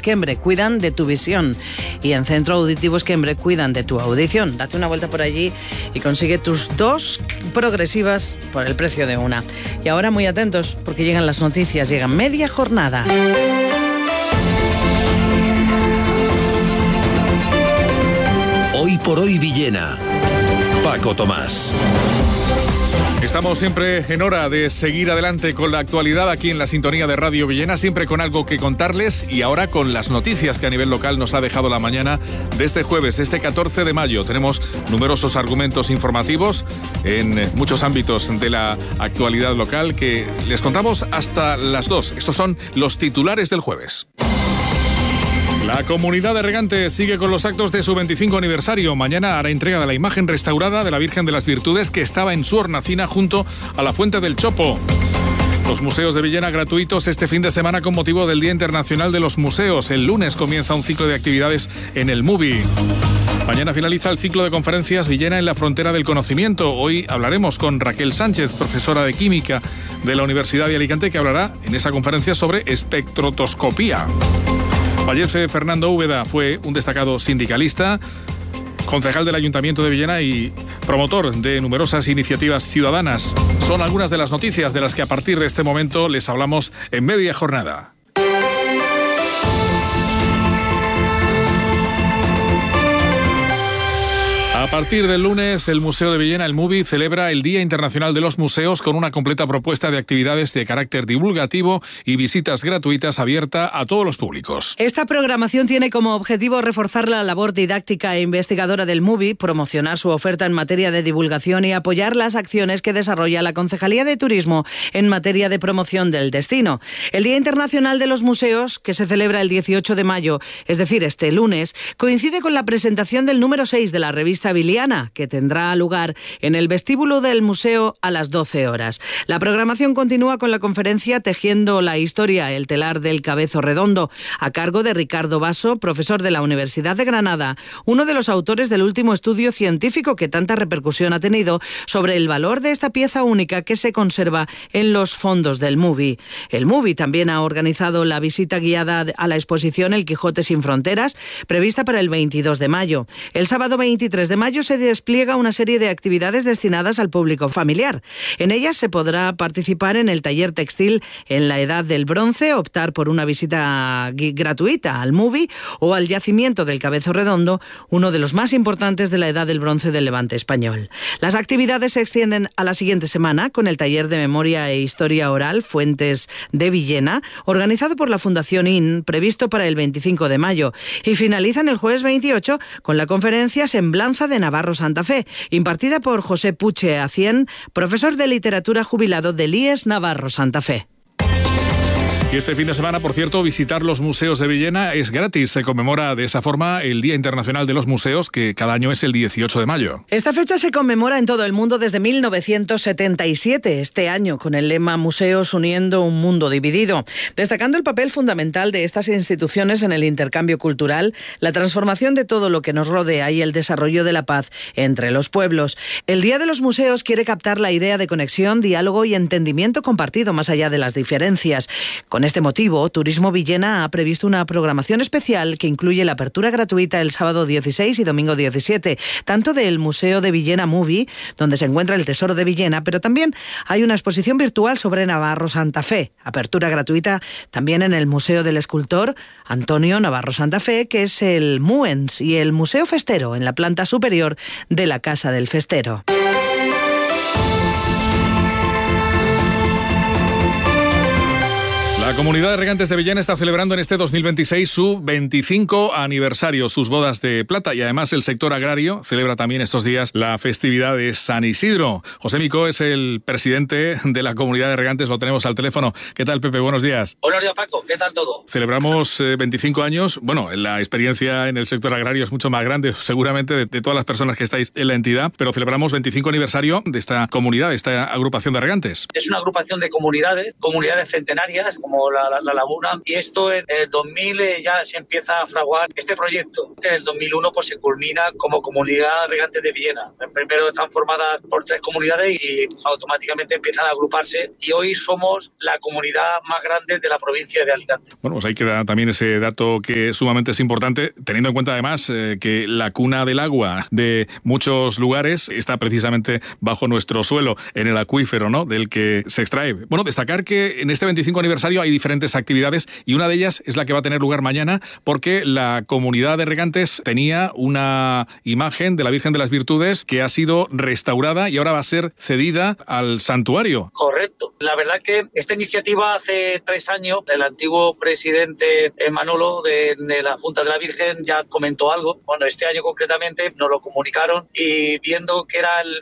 Esquembre cuidan de tu visión y en Centro Auditivo Esquembre cuidan de tu audición. Date una vuelta por allí y consigue tus 2 progresivas por el precio de una. Y ahora muy atentos porque llegan las noticias, llega media jornada. Hoy por hoy Villena. Paco Tomás. Estamos siempre en hora de seguir adelante con la actualidad aquí en la sintonía de Radio Villena, siempre con algo que contarles y ahora con las noticias que a nivel local nos ha dejado la mañana de este jueves, este 14 de mayo. Tenemos numerosos argumentos informativos en muchos ámbitos de la actualidad local que les contamos hasta las 2. Estos son los titulares del jueves. La Comunidad de Regantes sigue con los actos de su 25 aniversario. Mañana hará entrega de la imagen restaurada de la Virgen de las Virtudes que estaba en su hornacina junto a la Fuente del Chopo. Los museos de Villena gratuitos este fin de semana con motivo del Día Internacional de los Museos. El lunes comienza un ciclo de actividades en el MUBI. Mañana finaliza el ciclo de conferencias Villena en la frontera del conocimiento. Hoy hablaremos con Raquel Sánchez, profesora de Química de la Universidad de Alicante, que hablará en esa conferencia sobre espectroscopía. Fallece Fernando Úbeda, fue un destacado sindicalista, concejal del Ayuntamiento de Villena y promotor de numerosas iniciativas ciudadanas. Son algunas de las noticias de las que a partir de este momento les hablamos en media jornada. A partir del lunes, el Museo de Villena, el MUBI, celebra el Día Internacional de los Museos con una completa propuesta de actividades de carácter divulgativo y visitas gratuitas abierta a todos los públicos. Esta programación tiene como objetivo reforzar la labor didáctica e investigadora del MUBI, promocionar su oferta en materia de divulgación y apoyar las acciones que desarrolla la Concejalía de Turismo en materia de promoción del destino. El Día Internacional de los Museos, que se celebra el 18 de mayo, es decir, este lunes, coincide con la presentación del número 6 de la revista Viliana, que tendrá lugar en el vestíbulo del museo a las 12 horas. La programación continúa con la conferencia Tejiendo la historia, el telar del cabezo redondo, a cargo de Ricardo Basso, profesor de la Universidad de Granada, uno de los autores del último estudio científico que tanta repercusión ha tenido sobre el valor de esta pieza única que se conserva en los fondos del MUBI. El MUBI también ha organizado la visita guiada a la exposición El Quijote sin fronteras, prevista para el 22 de mayo. El sábado 23 de mayo se despliega una serie de actividades destinadas al público familiar. En ellas se podrá participar en el taller textil en la Edad del Bronce, optar por una visita gratuita al MUBI o al yacimiento del Cabezo Redondo, uno de los más importantes de la Edad del Bronce del Levante español. Las actividades se extienden a la siguiente semana con el taller de Memoria e Historia Oral Fuentes de Villena, organizado por la Fundación IN, previsto para el 25 de mayo, y finalizan el jueves 28 con la conferencia Semblanza de Navarro Santa Fe, impartida por José Puche Acien, profesor de literatura jubilado del IES Navarro Santa Fe. Y este fin de semana, por cierto, visitar los museos de Villena es gratis. Se conmemora de esa forma el Día Internacional de los Museos, que cada año es el 18 de mayo. Esta fecha se conmemora en todo el mundo desde 1977, este año, con el lema Museos uniendo un mundo dividido, destacando el papel fundamental de estas instituciones en el intercambio cultural, la transformación de todo lo que nos rodea y el desarrollo de la paz entre los pueblos. El Día de los Museos quiere captar la idea de conexión, diálogo y entendimiento compartido más allá de las diferencias. Con este motivo, Turismo Villena ha previsto una programación especial que incluye la apertura gratuita el sábado 16 y domingo 17, tanto del Museo de Villena MUBI, donde se encuentra el Tesoro de Villena, pero también hay una exposición virtual sobre Navarro Santa Fe, apertura gratuita también en el Museo del Escultor Antonio Navarro Santa Fe, que es el MUENS, y el Museo Festero en la planta superior de la Casa del Festero. La Comunidad de Regantes de Villena está celebrando en este 2026 su 25 aniversario, sus bodas de plata, y además el sector agrario celebra también estos días la festividad de San Isidro. José Micó es el presidente de la Comunidad de Regantes, lo tenemos al teléfono. ¿Qué tal, Pepe? Buenos días. Buenos días, Paco. ¿Qué tal todo? Celebramos 25 años. Bueno, la experiencia en el sector agrario es mucho más grande, seguramente, de todas las personas que estáis en la entidad, pero celebramos 25 aniversario de esta comunidad, de esta agrupación de regantes. Es una agrupación de comunidades centenarias, como como la laguna. Y esto en el 2000 ya se empieza a fraguar este proyecto, que en el 2001 pues se culmina como Comunidad de Regantes de Villena. Primero están formadas por 3 comunidades y automáticamente empiezan a agruparse, y hoy somos la comunidad más grande de la provincia de Alicante. Bueno, pues ahí queda también ese dato que sumamente es importante, teniendo en cuenta además que la cuna del agua de muchos lugares está precisamente bajo nuestro suelo, en el acuífero, ¿no?, del que se extrae. Bueno, destacar que en este 25 aniversario hay diferentes actividades y una de ellas es la que va a tener lugar mañana, porque la comunidad de regantes tenía una imagen de la Virgen de las Virtudes que ha sido restaurada y ahora va a ser cedida al santuario. Correcto. La verdad que esta iniciativa hace 3 años, el antiguo presidente Manolo de la Junta de la Virgen ya comentó algo. Bueno, este año concretamente nos lo comunicaron y viendo que era el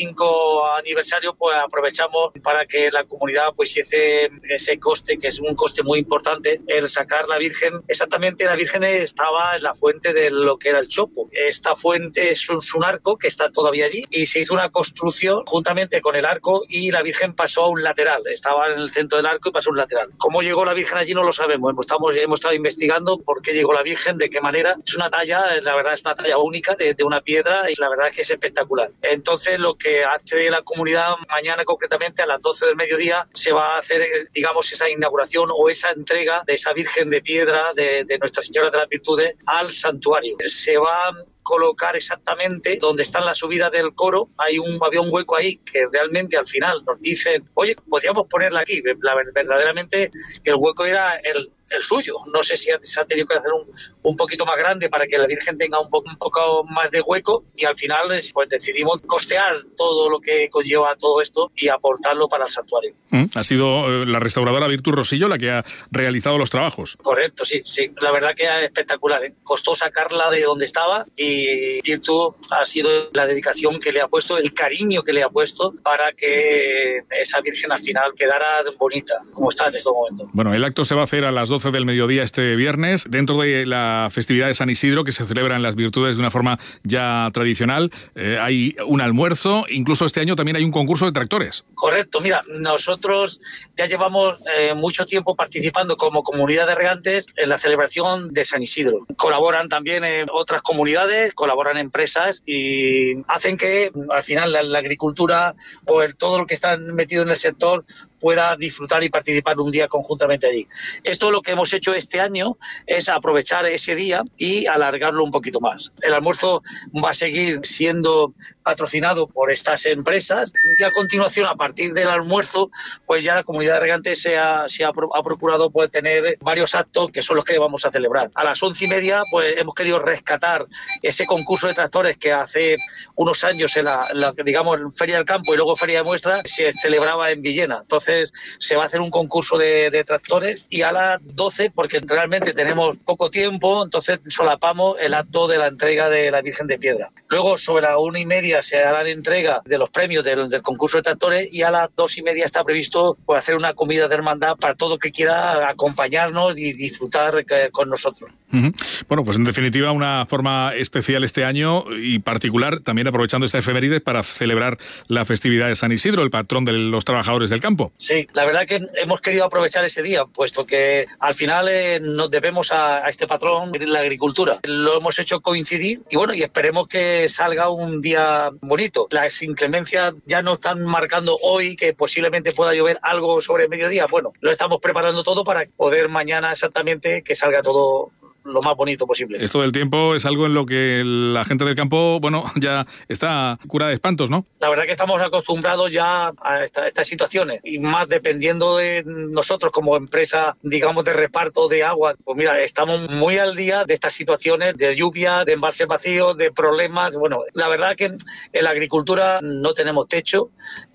25 aniversario, pues aprovechamos para que la comunidad pues hiciese ese coste, que es un coste muy importante, el sacar la Virgen. Exactamente, la Virgen estaba en la fuente de lo que era el Chopo. Esta fuente es un arco que está todavía allí y se hizo una construcción juntamente con el arco y la Virgen pasó a un lateral. Estaba en el centro del arco y pasó a un lateral. ¿Cómo llegó la Virgen allí? No lo sabemos. Hemos estado investigando por qué llegó la Virgen, de qué manera. Es una talla, la verdad es una talla única de una piedra y la verdad es que es espectacular. Entonces lo que hace la comunidad mañana concretamente a las 12 del mediodía se va a hacer, digamos, esa inauguración o esa entrega de esa Virgen de piedra de Nuestra Señora de las Virtudes al santuario. Se va a colocar exactamente donde están las subidas del coro. Había un hueco ahí que realmente al final nos dicen, oye, podríamos ponerla aquí. Verdaderamente el hueco era el suyo. No sé si se ha tenido que hacer un poquito más grande para que la Virgen tenga un poco más de hueco, y al final pues decidimos costear todo lo que conlleva todo esto y aportarlo para el santuario. Ha sido la restauradora Virtud Rosillo la que ha realizado los trabajos. Correcto, sí. La verdad que es espectacular, ¿eh? Costó sacarla de donde estaba y Virtud ha sido la dedicación que le ha puesto, el cariño que le ha puesto para que esa Virgen al final quedara bonita, como está en estos momentos. Bueno, el acto se va a hacer a las 12 del mediodía este viernes, dentro de la festividad de San Isidro, que se celebra en las Virtudes de una forma ya tradicional. Hay un almuerzo, incluso este año también hay un concurso de tractores. Correcto, mira, nosotros ya llevamos mucho tiempo participando como comunidad de regantes en la celebración de San Isidro. Colaboran también otras comunidades, colaboran empresas y hacen que al final la agricultura o todo lo que está metido en el sector pueda disfrutar y participar un día conjuntamente allí. Esto lo que hemos hecho este año es aprovechar ese día y alargarlo un poquito más. El almuerzo va a seguir siendo patrocinado por estas empresas y a continuación, a partir del almuerzo, pues ya la comunidad de regantes se ha procurado pues tener varios actos que son los que vamos a celebrar. A las 11:30 pues hemos querido rescatar ese concurso de tractores que hace unos años en la digamos, Feria del Campo y luego Feria de Muestra se celebraba en Villena. Entonces se va a hacer un concurso de tractores y a las 12, porque realmente tenemos poco tiempo, entonces solapamos el acto de la entrega de la Virgen de Piedra. Luego sobre las 1:30 se hará la entrega de los premios del concurso de tractores y a las 2:30 está previsto pues hacer una comida de hermandad para todo el que quiera acompañarnos y disfrutar con nosotros. Bueno, pues en definitiva una forma especial este año y particular, también aprovechando esta efeméride para celebrar la festividad de San Isidro, el patrón de los trabajadores del campo. Sí, la verdad que hemos querido aprovechar ese día, puesto que al final nos debemos a este patrón de la agricultura. Lo hemos hecho coincidir y bueno, y esperemos que salga un día bonito. Las inclemencias ya nos están marcando hoy que posiblemente pueda llover algo sobre el mediodía. Bueno, lo estamos preparando todo para poder mañana exactamente que salga todo lo más bonito posible. Esto del tiempo es algo en lo que la gente del campo, bueno, ya está cura de espantos, ¿no? La verdad que estamos acostumbrados ya a estas situaciones y más dependiendo de nosotros como empresa, digamos, de reparto de agua. Pues mira, estamos muy al día de estas situaciones de lluvia, de embalses vacíos, de problemas. Bueno, la verdad que en la agricultura no tenemos techo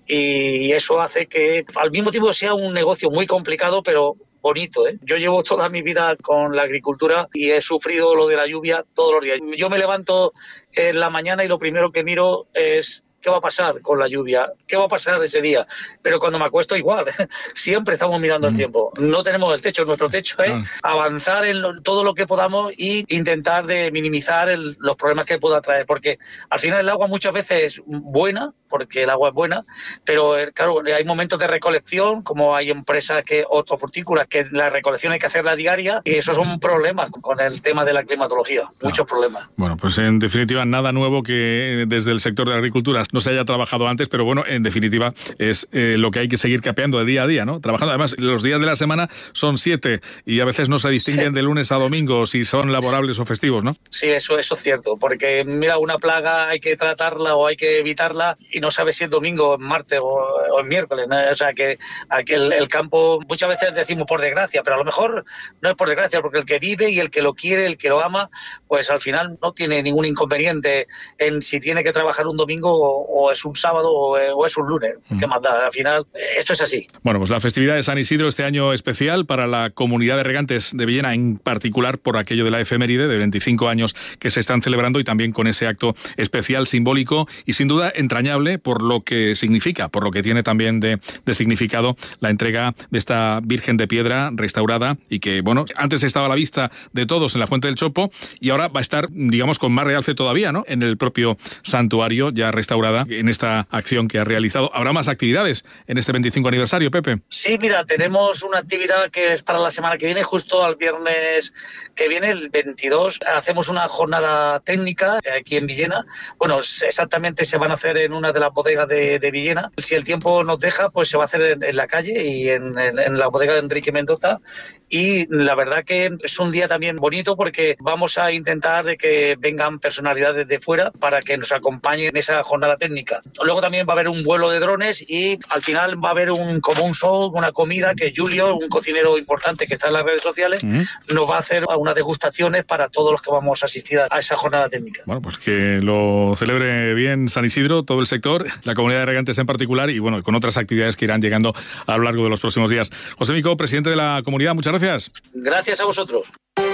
y eso hace que al mismo tiempo sea un negocio muy complicado, pero bonito, ¿eh? Yo llevo toda mi vida con la agricultura y he sufrido lo de la lluvia todos los días. Yo me levanto en la mañana y lo primero que miro es ¿qué va a pasar con la lluvia? ¿Qué va a pasar ese día? Pero cuando me acuesto igual, siempre estamos mirando el tiempo. No tenemos el techo, nuestro techo es avanzar en todo lo que podamos y intentar de minimizar los problemas que pueda traer, porque al final el agua muchas veces es buena, porque el agua es buena, pero claro, hay momentos de recolección, como hay empresas hortofrutícolas que la recolección hay que hacerla diaria, y esos son problemas con el tema de la climatología, muchos problemas. Bueno, pues en definitiva nada nuevo que desde el sector de la agricultura no se haya trabajado antes, pero bueno, en definitiva es lo que hay que seguir capeando de día a día, ¿no? Trabajando, además, los días de la semana son 7 y a veces no se distinguen de lunes a domingo si son laborables o festivos, ¿no? Sí, eso es cierto, porque mira, una plaga hay que tratarla o hay que evitarla y no sabes si es domingo, martes o en miércoles, ¿no? O sea que aquí el campo, muchas veces decimos por desgracia, pero a lo mejor no es por desgracia, porque el que vive y el que lo quiere, el que lo ama, pues al final no tiene ningún inconveniente en si tiene que trabajar un domingo o es un sábado o es un lunes. ¿Qué más da? Al final, esto es así. Bueno, pues la festividad de San Isidro este año especial para la comunidad de regantes de Villena, en particular por aquello de la efeméride de 25 años que se están celebrando, y también con ese acto especial, simbólico y sin duda entrañable por lo que significa, por lo que tiene también de significado la entrega de esta Virgen de Piedra restaurada, y que, bueno, antes estaba a la vista de todos en la Fuente del Chopo y ahora va a estar, digamos, con más realce todavía, ¿no?, en el propio santuario ya restaurada, en esta acción que ha realizado. ¿Habrá más actividades en este 25 aniversario, Pepe? Sí, mira, tenemos una actividad que es para la semana que viene, justo al viernes que viene, el 22, hacemos una jornada técnica aquí en Villena. Bueno, exactamente se van a hacer en una de las bodegas de Villena. Si el tiempo nos deja, pues se va a hacer en la calle y en la bodega de Enrique Mendoza. Y la verdad que es un día también bonito, porque vamos a intentar de que vengan personalidades de fuera para que nos acompañen en esa jornada técnica. Luego también va a haber un vuelo de drones y al final va a haber como un show, una comida que Julio, un cocinero importante que está en las redes sociales, nos va a hacer unas degustaciones para todos los que vamos a asistir a esa jornada técnica. Bueno, pues que lo celebre bien San Isidro, todo el sector, la comunidad de regantes en particular, y bueno, con otras actividades que irán llegando a lo largo de los próximos días. José Mico, presidente de la comunidad, muchas gracias. Gracias a vosotros.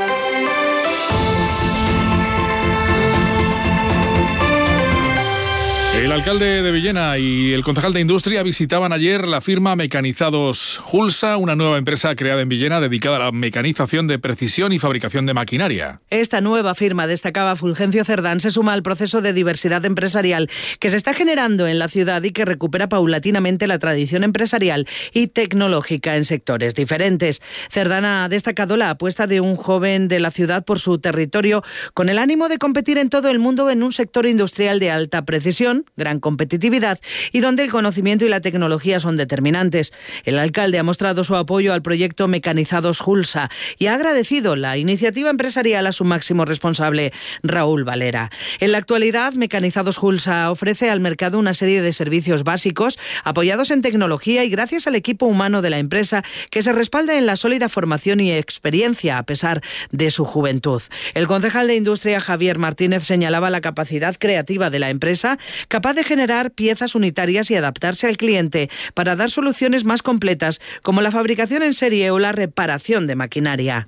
El alcalde de Villena y el concejal de Industria visitaban ayer la firma Mecanizados Hulsa, una nueva empresa creada en Villena dedicada a la mecanización de precisión y fabricación de maquinaria. Esta nueva firma, destacaba Fulgencio Cerdán, se suma al proceso de diversidad empresarial que se está generando en la ciudad y que recupera paulatinamente la tradición empresarial y tecnológica en sectores diferentes. Cerdán ha destacado la apuesta de un joven de la ciudad por su territorio, con el ánimo de competir en todo el mundo en un sector industrial de alta precisión, gran competitividad y donde el conocimiento y la tecnología son determinantes. El alcalde ha mostrado su apoyo al proyecto Mecanizados Hulsa y ha agradecido la iniciativa empresarial a su máximo responsable, Raúl Valera. En la actualidad, Mecanizados Hulsa ofrece al mercado una serie de servicios básicos apoyados en tecnología y gracias al equipo humano de la empresa, que se respalda en la sólida formación y experiencia a pesar de su juventud. El concejal de Industria, Javier Martínez, señalaba la capacidad creativa de la empresa, capaz de generar piezas unitarias y adaptarse al cliente para dar soluciones más completas, como la fabricación en serie o la reparación de maquinaria.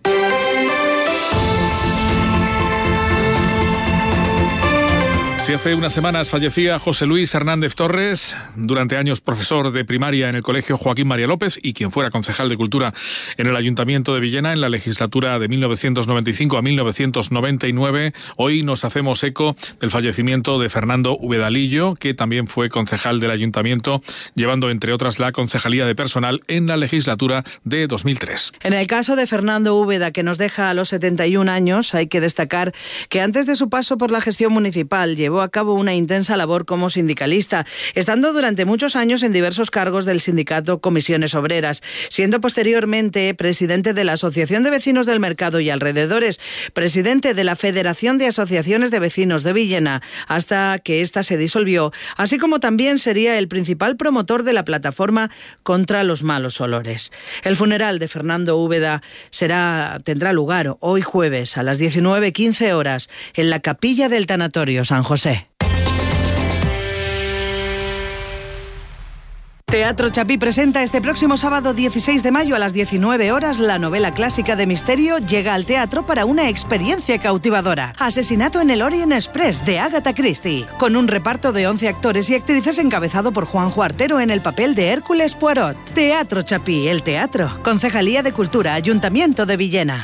Si hace unas semanas fallecía José Luis Hernández Torres, durante años profesor de primaria en el Colegio Joaquín María López y quien fuera concejal de Cultura en el Ayuntamiento de Villena en la legislatura de 1995 a 1999, hoy nos hacemos eco del fallecimiento de Fernando Ubedalillo, que también fue concejal del Ayuntamiento, llevando entre otras la concejalía de personal en la legislatura de 2003. En el caso de Fernando Úbeda, que nos deja a los 71 años, hay que destacar que antes de su paso por la gestión municipal llevó a cabo una intensa labor como sindicalista, estando durante muchos años en diversos cargos del sindicato Comisiones Obreras, siendo posteriormente presidente de la Asociación de Vecinos del Mercado y Alrededores, presidente de la Federación de Asociaciones de Vecinos de Villena, hasta que ésta se disolvió, así como también sería el principal promotor de la plataforma contra los malos olores. El funeral de Fernando Úbeda tendrá lugar hoy jueves a las 19:15 horas en la capilla del Tanatorio San José. Teatro Chapí presenta este próximo sábado 16 de mayo a las 19 horas la novela clásica de misterio llega al teatro para una experiencia cautivadora. Asesinato en el Orient Express de Agatha Christie, con un reparto de 11 actores y actrices encabezado por Juanjo Artero en el papel de Hércules Poirot. Teatro Chapí, el teatro. Concejalía de Cultura, Ayuntamiento de Villena.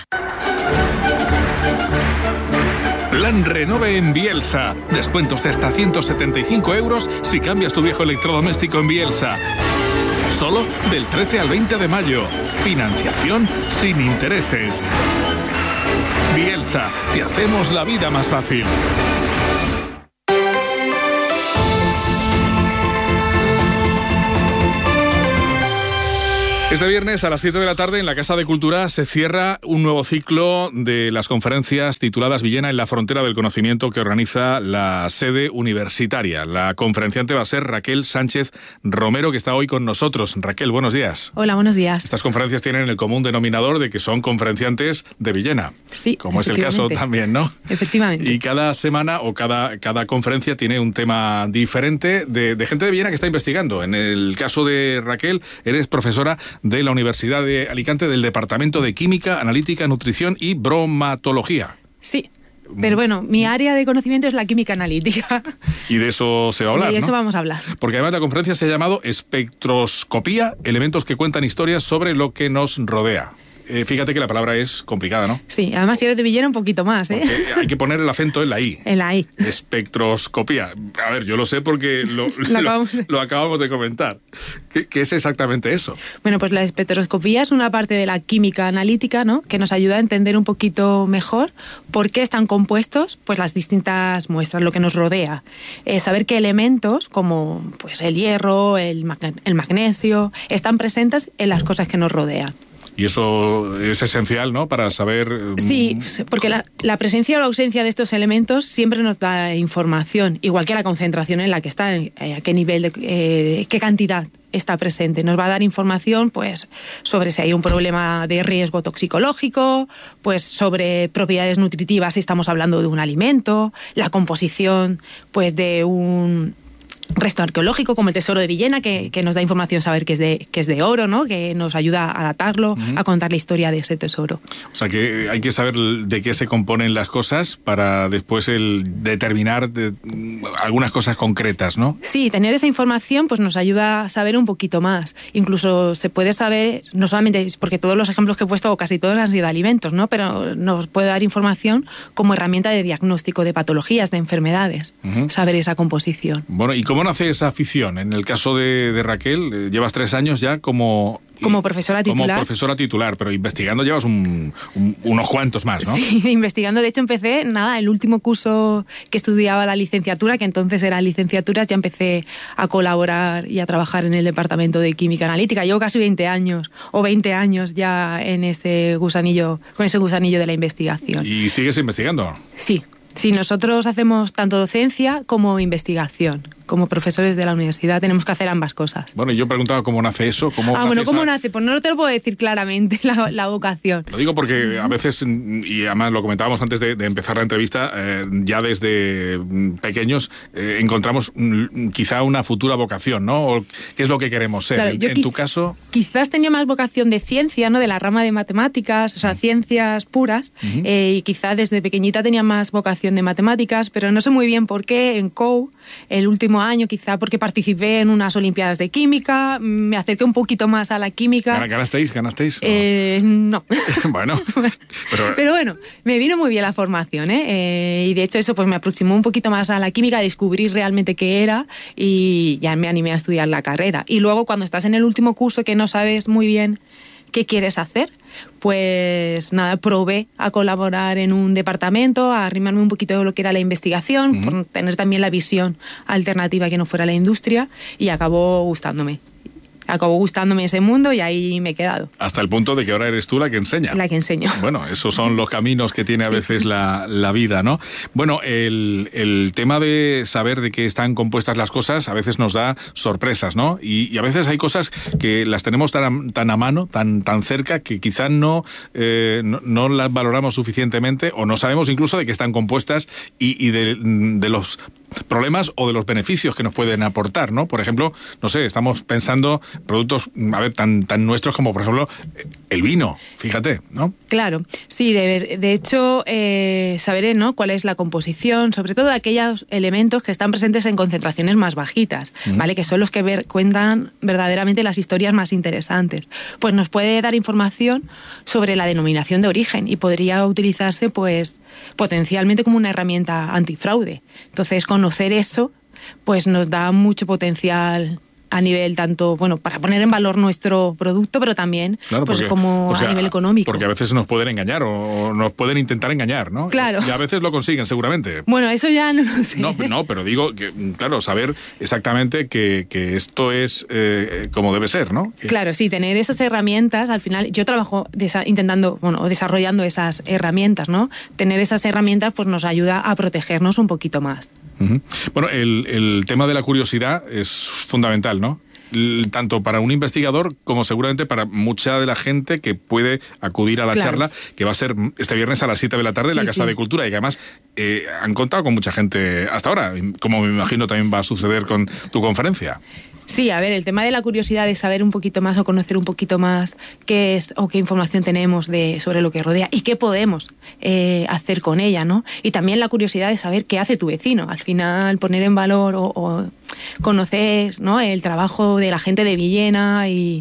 Plan Renove en Bielsa. Descuentos de hasta 175 € si cambias tu viejo electrodoméstico en Bielsa. Solo del 13 al 20 de mayo. Financiación sin intereses. Bielsa, te hacemos la vida más fácil. Este viernes a las 7 de la tarde en la Casa de Cultura se cierra un nuevo ciclo de las conferencias tituladas Villena en la frontera del conocimiento que organiza la sede universitaria. La conferenciante va a ser Raquel Sánchez Romero, que está hoy con nosotros. Raquel, buenos días. Hola, buenos días. Estas conferencias tienen el común denominador de que son conferenciantes de Villena. Sí, como es el caso también, ¿no? Efectivamente. Y cada semana o cada conferencia tiene un tema diferente de gente de Villena que está investigando. En el caso de Raquel, eres profesora de la Universidad de Alicante del Departamento de Química, Analítica, Nutrición y Bromatología. Sí, pero bueno, mi área de conocimiento es la química analítica. Y de eso se va a hablar, de eso, ¿no? vamos a hablar. Porque además la conferencia se ha llamado Espectroscopía, elementos que cuentan historias sobre lo que nos rodea. Fíjate que la palabra es complicada, ¿no? Sí, además si eres de Villena un poquito más, ¿eh? Porque hay que poner el acento en la I. En la I. Espectroscopía. A ver, yo lo sé porque lo acabamos de comentar. ¿Qué es exactamente eso? Bueno, pues la espectroscopía es una parte de la química analítica, ¿no? Que nos ayuda a entender un poquito mejor por qué están compuestos pues las distintas muestras, lo que nos rodea. Saber qué elementos, como pues el hierro, el magnesio, están presentes en las cosas que nos rodean. Y eso es esencial, ¿no?, para saber... Sí, porque la presencia o la ausencia de estos elementos siempre nos da información, igual que la concentración en la que está, a qué nivel, qué cantidad está presente. Nos va a dar información pues sobre si hay un problema de riesgo toxicológico, pues sobre propiedades nutritivas si estamos hablando de un alimento, la composición pues de un resto arqueológico como el Tesoro de Villena, que nos da información saber que es de oro, ¿no? Que nos ayuda a datarlo, a contar la historia de ese tesoro. O sea que hay que saber de qué se componen las cosas para después determinar algunas cosas concretas, ¿no? Sí, tener esa información pues nos ayuda a saber un poquito más. Incluso se puede saber, no solamente porque todos los ejemplos que he puesto, o casi todos han sido alimentos, ¿no? Pero nos puede dar información como herramienta de diagnóstico de patologías, de enfermedades, saber esa composición. Bueno, ¿y cómo nace esa afición? En el caso de Raquel, llevas 3 años ya como profesora titular. Como profesora titular, pero investigando llevas unos cuantos más, ¿no? Sí, investigando. De hecho, empecé, el último curso que estudiaba la licenciatura, que entonces eran licenciaturas, ya empecé a colaborar y a trabajar en el Departamento de Química Analítica. Llevo casi 20 años ya en ese gusanillo de la investigación. ¿Y sigues investigando? Sí. Sí, nosotros hacemos tanto docencia como investigación. Como profesores de la universidad tenemos que hacer ambas cosas. Bueno, yo preguntaba cómo nace eso. ¿Cómo nace? Pues no te lo puedo decir claramente, la vocación. Lo digo porque a veces, y además lo comentábamos antes de empezar la entrevista, ya desde pequeños encontramos quizá una futura vocación, ¿no? O ¿qué es lo que queremos ser? Claro, en tu caso... Quizás tenía más vocación de ciencia, ¿no? De la rama de matemáticas, o sea, ciencias puras, y quizá desde pequeñita tenía más vocación de matemáticas, pero no sé muy bien por qué en COU, el último año, quizá porque participé en unas Olimpiadas de Química, me acerqué un poquito más a la química. ¿Ganasteis? No. Bueno. Pero bueno, me vino muy bien la formación, y de hecho eso pues me aproximó un poquito más a la química, a descubrir realmente qué era, y ya me animé a estudiar la carrera. Y luego cuando estás en el último curso que no sabes muy bien qué quieres hacer, pues probé a colaborar en un departamento, a arrimarme un poquito de lo que era la investigación, por tener también la visión alternativa que no fuera la industria, y acabó gustándome ese mundo y ahí me he quedado. Hasta el punto de que ahora eres tú la que enseña. La que enseño. Bueno, esos son los caminos que tiene a veces la vida, ¿no? Bueno, el tema de saber de qué están compuestas las cosas a veces nos da sorpresas, ¿no? Y a veces hay cosas que las tenemos tan a mano, tan cerca, que quizás no las valoramos suficientemente o no sabemos incluso de qué están compuestas y de los problemas o de los beneficios que nos pueden aportar, ¿no? Por ejemplo, no sé, estamos pensando productos, tan nuestros como, por ejemplo, el vino, fíjate, ¿no? Claro, sí, de hecho, saberé, ¿no?, cuál es la composición, sobre todo de aquellos elementos que están presentes en concentraciones más bajitas, ¿vale?, que son los que cuentan verdaderamente las historias más interesantes. Pues nos puede dar información sobre la denominación de origen y podría utilizarse, pues, potencialmente como una herramienta antifraude. Entonces, conocer eso, pues nos da mucho potencial a nivel tanto, para poner en valor nuestro producto, pero también, claro, pues como a nivel económico. Porque a veces nos pueden engañar o nos pueden intentar engañar, ¿no? Claro. Y a veces lo consiguen, seguramente. Bueno, eso ya no lo sé. No, pero digo que, claro, saber exactamente que esto es como debe ser, ¿no? Claro, sí, tener esas herramientas, al final, yo trabajo desarrollando esas herramientas, ¿no? Tener esas herramientas, pues nos ayuda a protegernos un poquito más. Uh-huh. Bueno, el tema de la curiosidad es fundamental, ¿no? Tanto para un investigador como seguramente para mucha de la gente que puede acudir a la charla, que va a ser este viernes a las 7 de la tarde en la Casa de Cultura, y que además han contado con mucha gente hasta ahora, como me imagino también va a suceder con tu conferencia. Sí, a ver, el tema de la curiosidad de saber un poquito más o conocer un poquito más qué es o qué información tenemos sobre lo que rodea y qué podemos hacer con ella, ¿no? Y también la curiosidad de saber qué hace tu vecino. Al final, poner en valor o conocer, ¿no?, el trabajo de la gente de Villena y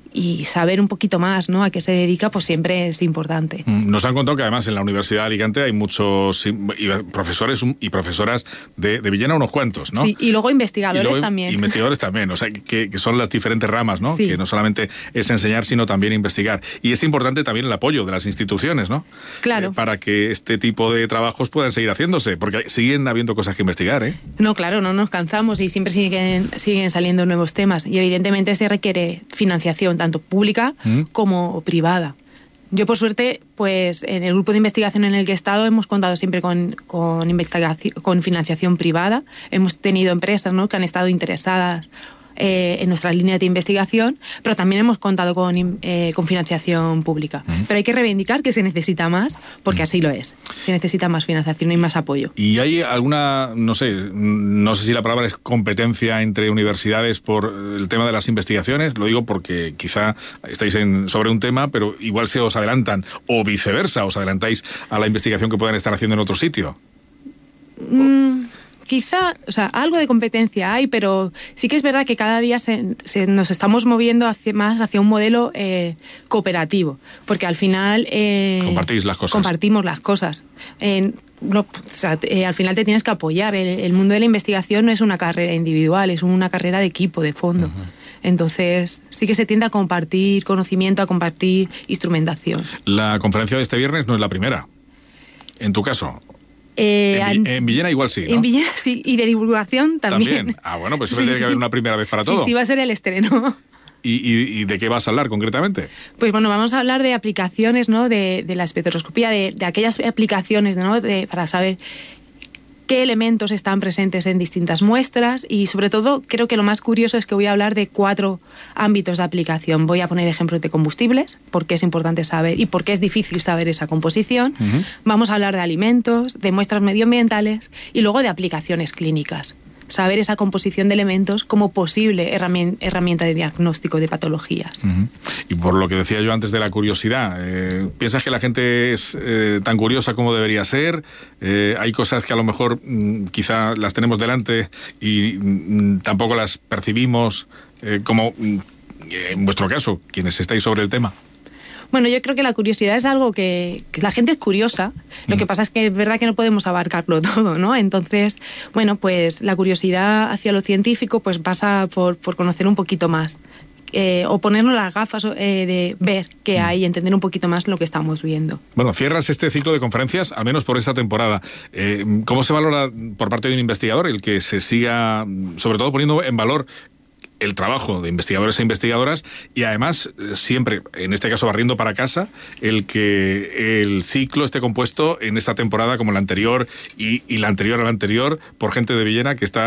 saber un poquito más, ¿no?, a qué se dedica, pues siempre es importante. Nos han contado que además en la Universidad de Alicante hay muchos profesores y profesoras de Villena, unos cuantos, ¿no? Sí, y luego investigadores también. Investigadores también, o sea, que son las diferentes ramas, ¿no? Sí. Que no solamente es enseñar, sino también investigar. Y es importante también el apoyo de las instituciones, ¿no? Claro. Para que este tipo de trabajos puedan seguir haciéndose, porque siguen habiendo cosas que investigar, ¿eh? No, claro, no nos cansamos y siempre siguen saliendo nuevos temas. Y evidentemente se requiere financiación, tanto pública como privada. Yo, por suerte, pues en el grupo de investigación en el que he estado hemos contado siempre con financiación privada. Hemos tenido empresas, ¿no?, que han estado interesadas en nuestras líneas de investigación, pero también hemos contado con financiación pública. Pero hay que reivindicar que se necesita más, porque así lo es. Se necesita más financiación y más apoyo. ¿Y hay alguna, no sé si la palabra es competencia entre universidades por el tema de las investigaciones? Lo digo porque quizá estáis sobre un tema, pero igual se os adelantan, o viceversa, os adelantáis a la investigación que puedan estar haciendo en otro sitio. Quizá, algo de competencia hay, pero sí que es verdad que cada día nos estamos moviendo más hacia un modelo cooperativo, porque al final compartís las cosas. Compartimos las cosas. Al final te tienes que apoyar. El mundo de la investigación no es una carrera individual, es una carrera de equipo, de fondo. Uh-huh. Entonces, sí que se tiende a compartir conocimiento, a compartir instrumentación. La conferencia de este viernes no es la primera, en tu caso. En Villena igual sí, ¿no? En Villena sí, y de divulgación también. Ah, bueno, pues siempre tiene que haber una primera vez para todo. Sí, va a ser el estreno. ¿Y de qué vas a hablar concretamente? Pues bueno, vamos a hablar de aplicaciones, ¿no?, de la espectroscopía, de aquellas aplicaciones, ¿no?, para saber qué elementos están presentes en distintas muestras, y sobre todo creo que lo más curioso es que voy a hablar de 4 ámbitos de aplicación. Voy a poner ejemplos de combustibles, porque es importante saber y porque es difícil saber esa composición. Uh-huh. Vamos a hablar de alimentos, de muestras medioambientales y luego de aplicaciones clínicas. Saber esa composición de elementos como posible herramienta de diagnóstico de patologías. Uh-huh. Y por lo que decía yo antes de la curiosidad, ¿piensas que la gente es tan curiosa como debería ser? Hay cosas que a lo mejor quizá las tenemos delante y tampoco las percibimos, como en vuestro caso, quienes estáis sobre el tema. Bueno, yo creo que la curiosidad es algo que la gente es curiosa. Lo que pasa es que es verdad que no podemos abarcarlo todo, ¿no? Entonces, bueno, pues la curiosidad hacia lo científico pues pasa por conocer un poquito más. O ponernos las gafas de ver qué hay y entender un poquito más lo que estamos viendo. Bueno, cierras este ciclo de conferencias, al menos por esta temporada. ¿Cómo se valora por parte de un investigador el que se siga, sobre todo poniendo en valor el trabajo de investigadores e investigadoras, y además siempre, en este caso barriendo para casa, el que el ciclo esté compuesto en esta temporada como la anterior y la anterior a la anterior por gente de Villena que está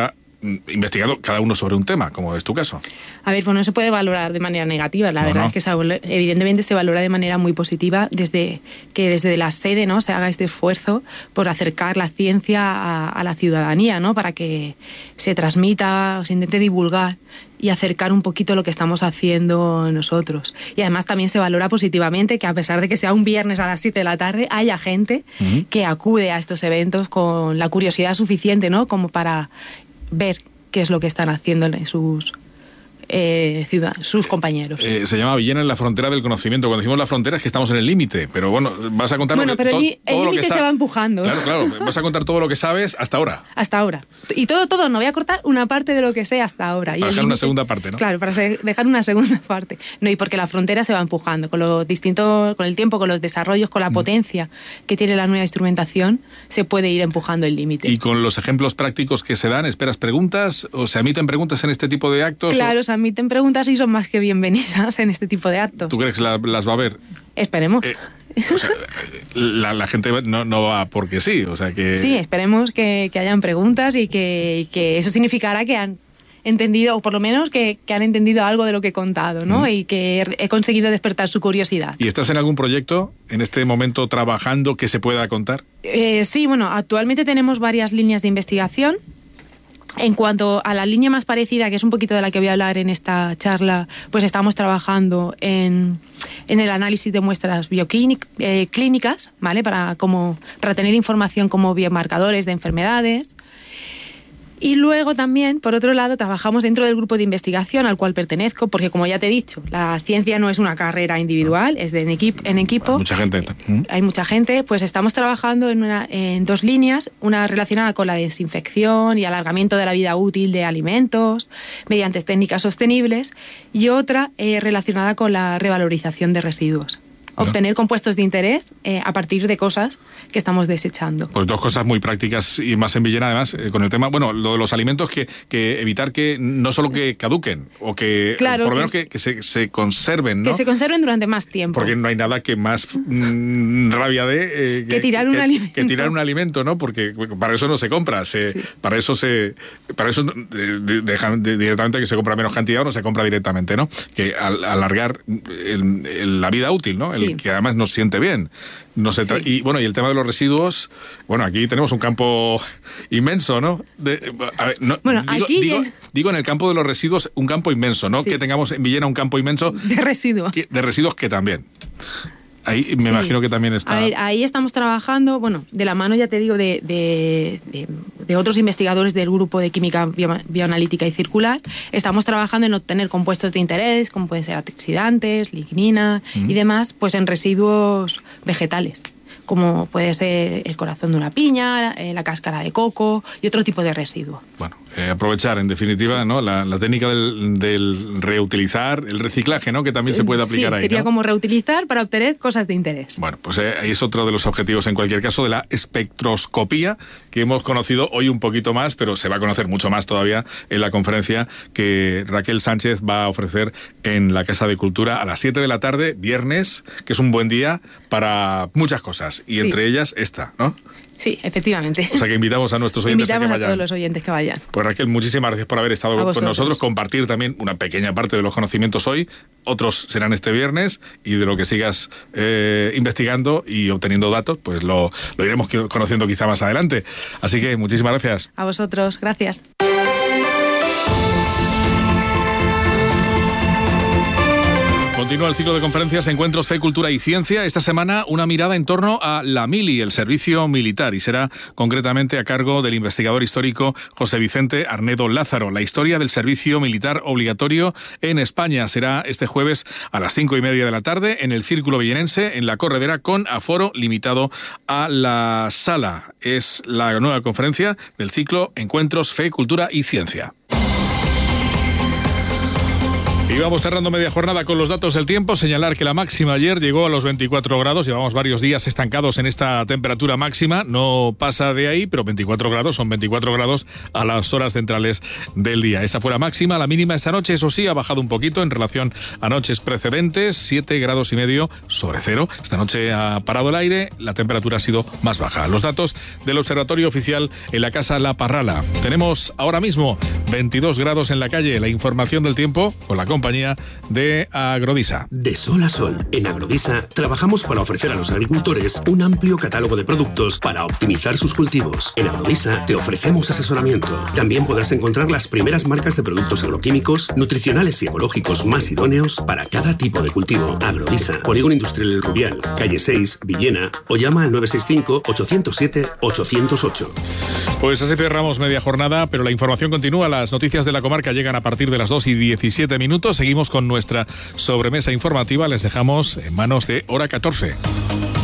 investigado cada uno sobre un tema, como es tu caso. A ver, pues no se puede valorar de manera negativa. La verdad es que evidentemente se valora de manera muy positiva desde la sede, ¿no?, se haga este esfuerzo por acercar la ciencia a la ciudadanía, ¿no?, para que se transmita, se intente divulgar y acercar un poquito lo que estamos haciendo nosotros. Y además también se valora positivamente que, a pesar de que sea un viernes a las 7 de la tarde, haya gente que acude a estos eventos con la curiosidad suficiente, ¿no?, como para ver qué es lo que están haciendo sus compañeros. Se llama Villena en la frontera del conocimiento. Cuando decimos la frontera es que estamos en el límite, pero bueno, vas a contar pero el límite se va empujando. Claro, vas a contar todo lo que sabes hasta ahora. Hasta ahora. Y todo, no voy a cortar una parte de lo que sé hasta ahora. Para dejar una segunda parte, ¿no? Claro, para dejar una segunda parte. No, y porque la frontera se va empujando. Con el tiempo, con los desarrollos, con la potencia que tiene la nueva instrumentación, se puede ir empujando el límite. Y con los ejemplos prácticos que se dan, ¿esperas preguntas? ¿O se emiten preguntas en este tipo de actos? Claro, se emiten preguntas y son más que bienvenidas en este tipo de actos. ¿Tú crees que las va a haber? Esperemos. O sea, la gente no va porque sí, o sea que... Sí, esperemos que hayan preguntas y que eso significará que han entendido, o por lo menos que han entendido algo de lo que he contado, ¿no? Y que he conseguido despertar su curiosidad. ¿Y estás en algún proyecto en este momento trabajando que se pueda contar? Sí, bueno, actualmente tenemos varias líneas de investigación. En cuanto a la línea más parecida, que es un poquito de la que voy a hablar en esta charla, pues estamos trabajando en el análisis de muestras bioclínicas, ¿vale? Para tener información como biomarcadores de enfermedades. Y luego también, por otro lado, trabajamos dentro del grupo de investigación al cual pertenezco, porque, como ya te he dicho, la ciencia no es una carrera individual, es en equipo. Hay mucha gente. Hay mucha gente. Pues estamos trabajando en dos líneas, una relacionada con la desinfección y alargamiento de la vida útil de alimentos mediante técnicas sostenibles, y otra relacionada con la revalorización de residuos. Obtener compuestos de interés a partir de cosas que estamos desechando. Pues dos cosas muy prácticas y más en Villena, además, con el tema, bueno, lo de los alimentos, que evitar que no solo que caduquen, o que por lo menos que se conserven, ¿no? Que se conserven durante más tiempo. Porque no hay nada que más rabia de que tirar un alimento. Que tirar un alimento, ¿no? Porque para eso no se compra, para eso dejan directamente que se compra menos cantidad o no se compra directamente, ¿no? Que alargar la vida útil, ¿no? Que además nos siente bien. Y bueno, y el tema de los residuos, bueno, aquí tenemos un campo inmenso, ¿no? Digo en el campo de los residuos, un campo inmenso, ¿no? Sí. Que tengamos en Villena un campo inmenso de residuos. De residuos que también. Ahí me imagino que también está... A ver, ahí estamos trabajando, bueno, de la mano, ya te digo, de otros investigadores del grupo de química bioanalítica y circular. Estamos trabajando en obtener compuestos de interés, como pueden ser antioxidantes, lignina y demás, pues en residuos vegetales, como puede ser el corazón de una piña, la cáscara de coco y otro tipo de residuo. Bueno, aprovechar, en definitiva, ¿no? La técnica del reutilizar, el reciclaje, ¿no? Que también se puede aplicar ahí, sería, ¿no? Como reutilizar para obtener cosas de interés. Bueno, pues ahí es otro de los objetivos, en cualquier caso, de la espectroscopía, que hemos conocido hoy un poquito más, pero se va a conocer mucho más todavía en la conferencia que Raquel Sánchez va a ofrecer en la Casa de Cultura a las 7 de la tarde, viernes, que es un buen día para muchas cosas, y entre ellas esta, ¿no? Sí, efectivamente. O sea que invitamos a nuestros oyentes a que vayan. A todos los oyentes que vayan. Pues Raquel, muchísimas gracias por haber estado con nosotros, compartir también una pequeña parte de los conocimientos hoy, otros serán este viernes, y de lo que sigas investigando y obteniendo datos, pues lo iremos conociendo quizá más adelante. Así que muchísimas gracias. A vosotros, gracias. Continúa el ciclo de conferencias Encuentros Fe, Cultura y Ciencia. Esta semana una mirada en torno a la mili, el servicio militar, y será concretamente a cargo del investigador histórico José Vicente Arnedo Lázaro. La historia del servicio militar obligatorio en España será este jueves a las 5:30 de la tarde en el Círculo Villenense, en la Corredera, con aforo limitado a la sala. Es la nueva conferencia del ciclo Encuentros Fe, Cultura y Ciencia. Y vamos cerrando media jornada con los datos del tiempo. Señalar que la máxima ayer llegó a los 24 grados. Llevamos varios días estancados en esta temperatura máxima. No pasa de ahí, pero 24 grados son 24 grados a las horas centrales del día. Esa fue la máxima. La mínima esta noche, eso sí, ha bajado un poquito en relación a noches precedentes. 7,5 grados sobre cero. Esta noche ha parado el aire. La temperatura ha sido más baja. Los datos del Observatorio Oficial en la Casa La Parrala. Tenemos ahora mismo 22 grados en la calle. La información del tiempo con la compañía de Agrodisa. De sol a sol, en Agrodisa trabajamos para ofrecer a los agricultores un amplio catálogo de productos para optimizar sus cultivos. En Agrodisa te ofrecemos asesoramiento. También podrás encontrar las primeras marcas de productos agroquímicos, nutricionales y ecológicos más idóneos para cada tipo de cultivo. Agrodisa, Polígono Industrial El Rubial, calle 6, Villena, o llama al 965-807-808. Pues así cerramos media jornada, pero la información continúa. Las noticias de la comarca llegan a partir de las 2:17. Seguimos con nuestra sobremesa informativa. Les dejamos en manos de Hora 14.